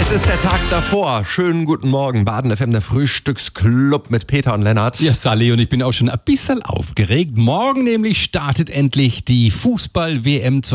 Es ist der Tag davor. Schönen guten Morgen. Baden FM, der Frühstücksclub mit Peter und Lennart. Ja, Sally, und ich bin auch schon ein bisschen aufgeregt. Morgen nämlich startet endlich die Fußball-WM